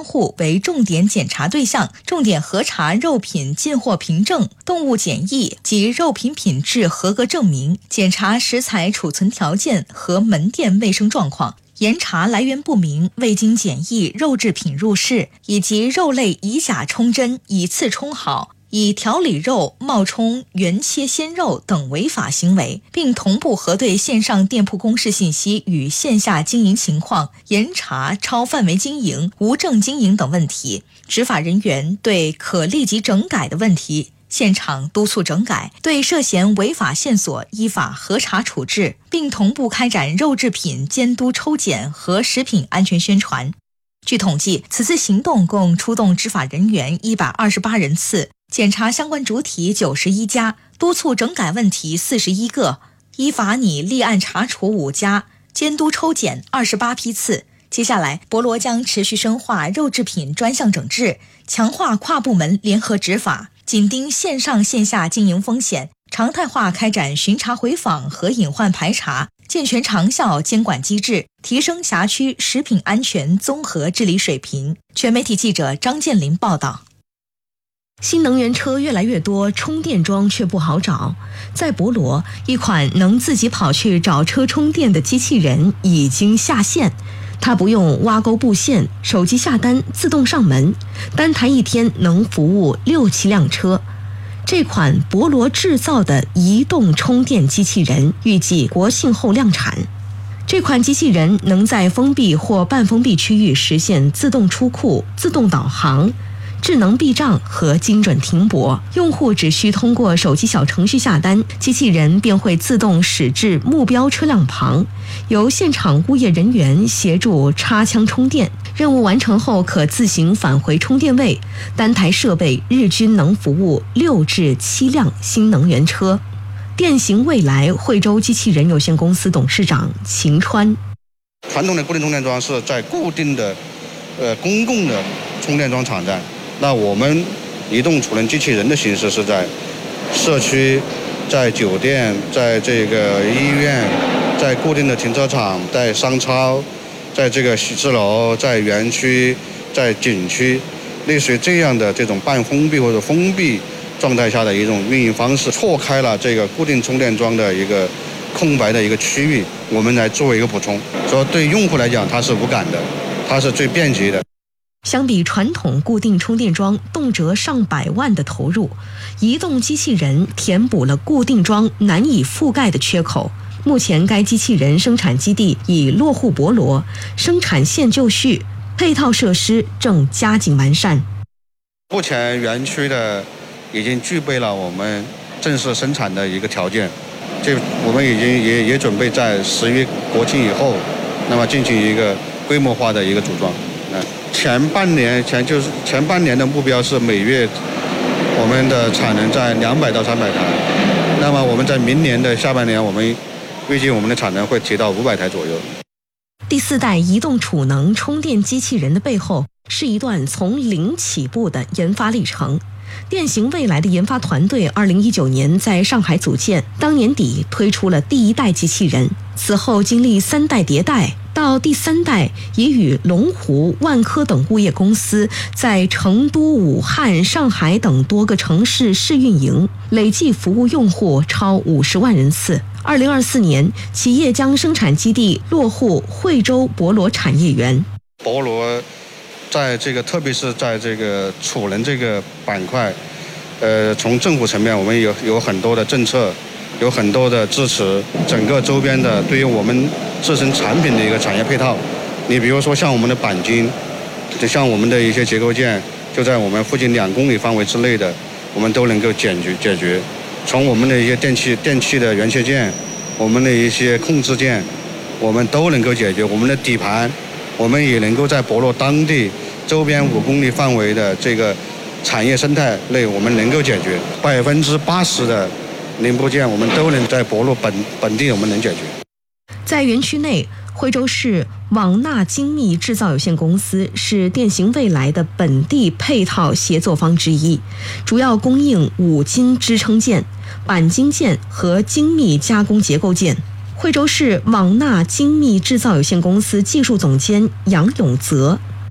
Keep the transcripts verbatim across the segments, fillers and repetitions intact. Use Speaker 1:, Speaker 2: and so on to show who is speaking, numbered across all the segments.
Speaker 1: 户为重点检查对象，重点核查肉品进货凭证、动物检疫及肉品品质合格证明，检查食材储存条件和门店卫生状况，严查来源不明、未经检疫肉制品入市，以及肉类以假充真、以次充好、以调理肉冒充原切鲜肉等违法行为，并同步核对线上店铺公示信息与线下经营情况，严查超范围经营、无证经营等问题。执法人员对可立即整改的问题，现场督促整改，对涉嫌违法线索依法核查处置，并同步开展肉制品监督抽检和食品安全宣传。据统计，此次行动共出动执法人员一百二十八人次，检查相关主体九十一家，督促整改问题四十一个，依法拟立案查处五家，监督抽检二十八批次。接下来，博罗将持续深化肉制品专项整治，强化跨部门联合执法，紧盯线上线下经营风险，常态化开展巡查回访和隐患排查，健全长效监管机制，提升辖区食品安全综合治理水平。全媒体记者张建林报道。
Speaker 2: 新能源车越来越多，充电桩却不好找。在博罗，一款能自己跑去找车充电的机器人已经下线。它不用挖沟布线，手机下单自动上门，单台一天能服务六七辆车。这款博罗制造的移动充电机器人预计国庆后量产。这款机器人能在封闭或半封闭区域实现自动出库、自动导航、智能避障和精准停泊，用户只需通过手机小程序下单，机器人便会自动驶至目标车辆旁，由现场物业人员协助插枪充电。任务完成后可自行返回充电位，单台设备日均能服务六至七辆新能源车。电行未来惠州机器人有限公司董事长秦川：
Speaker 3: 传统的固定充电桩是在固定的呃公共的充电桩场站，那我们移动储能机器人的形式是在社区、在酒店、在这个医院、在固定的停车场、在商超、在这个写字楼、在园区、在景区，类似于这样的这种半封闭或者封闭状态下的一种运营方式，错开了这个固定充电桩的一个空白的一个区域，我们来作为一个补充。说对用户来讲，它是无感的，它是最便捷的。
Speaker 2: 相比传统固定充电桩动辄上百万的投入，移动机器人填补了固定桩难以覆盖的缺口。目前该机器人生产基地已落户博罗，生产线就绪，配套设施正加紧完善。
Speaker 3: 目前园区的已经具备了我们正式生产的一个条件，这我们已经也也准备在十一国庆以后，那么进行一个规模化的一个组装。嗯，前半年前就是前半年的目标是每月我们的产能在两百到三百台，那么我们在明年的下半年，我们预计我们的产能会提到五百台左右。
Speaker 2: 第四代移动储能充电机器人的背后是一段从零起步的研发历程。电行未来的研发团队二零一九年在上海组建，当年底推出了第一代机器人，此后经历三代迭代，到第三代已与龙湖、万科等物业公司在成都、武汉、上海等多个城市试运营，累计服务用户超五十万人次。二零二四年，企业将生产基地落户惠州博罗产业园。
Speaker 3: 博罗在这个特别是在这个储能这个板块，呃，从政府层面我们有有很多的政策，有很多的支持，整个周边的对于我们自身产品的一个产业配套。你比如说像我们的钣金，就像我们的一些结构件，就在我们附近两公里范围之内的，我们都能够解决解决。从我们的一些电器电器的元器件，我们的一些控制件，我们都能够解决。我们的底盘，我们也能够在博罗当地周边五公里范围的这个产业生态内，我们能够解决百分之八十的零部件，我们都能在博罗本本地我们能解决。
Speaker 2: 在园区内，惠州市网纳精密制造有限公司是电行未来的本地配套协作方之一，主要供应五金支撑件、钣金件和精密加工结构件。惠州市网纳精密制造有限公司技术总监杨永泽：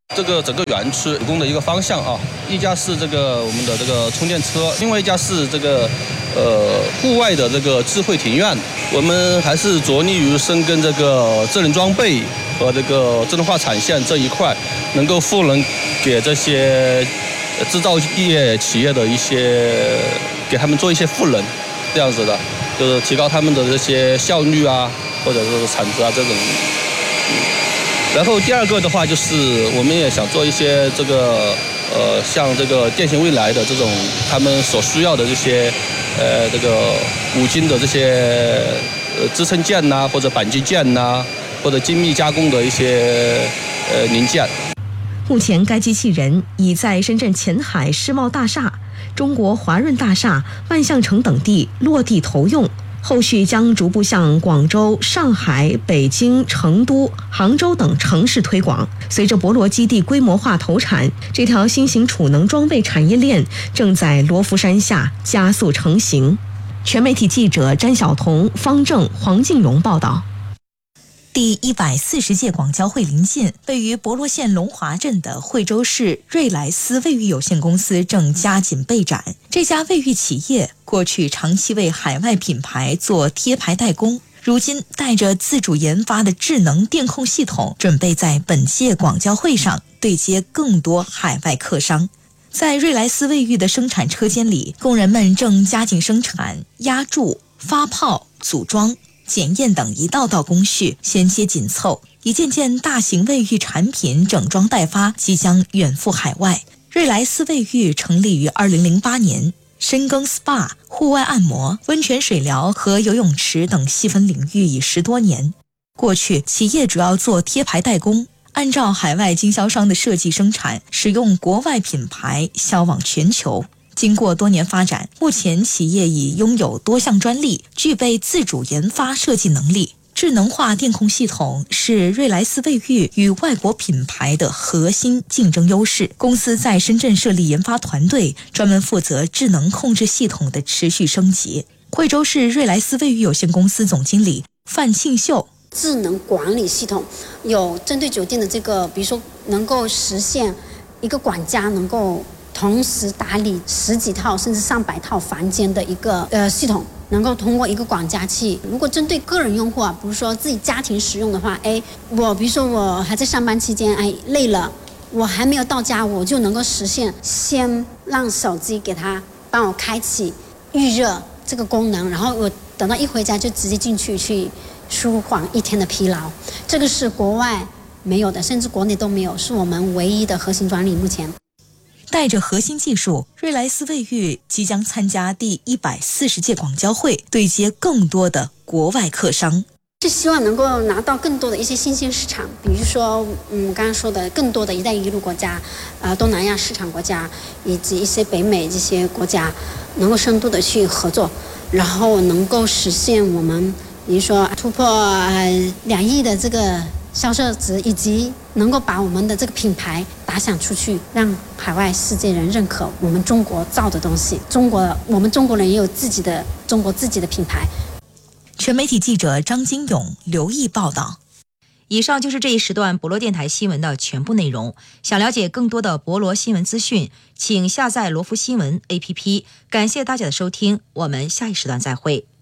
Speaker 4: 这个整个园区提供的一个方向啊，一家是这个我们的这个充电车，另外一家是这个呃户外的这个智慧庭院。我们还是着力于深耕这个智能装备和这个智能化产线这一块，能够赋能给这些制造业企业的一些，给他们做一些赋能，这样子的，就是提高他们的这些效率啊，或者是产值啊这种。然后第二个的话，就是我们也想做一些这个呃，像这个电信未来的这种他们所需要的这些呃这个五金的这些呃支撑件呐、啊，或者扳机件呐、啊，或者精密加工的一些呃零件。
Speaker 2: 目前，该机器人已在深圳前海世贸大厦、中国华润大厦、万象城等地落地投用。后续将逐步向广州、上海、北京、成都、杭州等城市推广。随着博罗基地规模化投产，这条新型储能装备产业链正在罗浮山下加速成型。全媒体记者詹晓彤、方正、黄静荣报道。
Speaker 1: 第一百四十届广交会临近，位于博罗县龙华镇的惠州市瑞莱斯卫浴有限公司正加紧备展。这家卫浴企业过去长期为海外品牌做贴牌代工，如今带着自主研发的智能电控系统，准备在本届广交会上对接更多海外客商。在瑞莱斯卫浴的生产车间里，工人们正加紧生产压铸、发泡、组装、检验等一道道工序衔接紧凑，一件件大型卫浴产品整装待发，即将远赴海外。瑞莱斯卫浴成立于二零零八年，深耕 S P A、户外按摩、温泉水疗和游泳池等细分领域已十多年。过去企业主要做贴牌代工，按照海外经销商的设计生产，使用国外品牌销往全球。经过多年发展，目前企业已拥有多项专利，具备自主研发设计能力。智能化电控系统是瑞莱斯卫浴与外国品牌的核心竞争优势。公司在深圳设立研发团队，专门负责智能控制系统的持续升级。惠州市瑞莱斯卫浴有限公司总经理范庆秀。
Speaker 5: 智能管理系统有针对酒店的这个，比如说能够实现一个管家能够同时打理十几套甚至上百套房间的一个呃系统，能够通过一个管家器。如果针对个人用户啊，比如说自己家庭使用的话，哎，我比如说我还在上班期间，哎累了，我还没有到家，我就能够实现先让手机给他帮我开启预热这个功能，然后我等到一回家就直接进去去舒缓一天的疲劳。这个是国外没有的，甚至国内都没有，是我们唯一的核心专利。目前
Speaker 1: 带着核心技术，瑞莱斯卫浴即将参加第一百四十届广交会，对接更多的国外客商。
Speaker 5: 是希望能够拿到更多的一些新兴市场，比如说，嗯，刚刚说的更多的一带一路国家，呃，东南亚市场国家，以及一些北美这些国家，能够深度的去合作，然后能够实现我们，比如说突破呃两亿的这个销售值，以及能够把我们的这个品牌打响出去，让海外世界人认可我们中国造的东西。中国，我们中国人也有自己的中国自己的品牌。
Speaker 1: 全媒体记者张金勇、刘毅报道。
Speaker 6: 以上就是这一时段博罗电台新闻的全部内容。想了解更多的博罗新闻资讯，请下载罗浮新闻 A P P。感谢大家的收听，我们下一时段再会。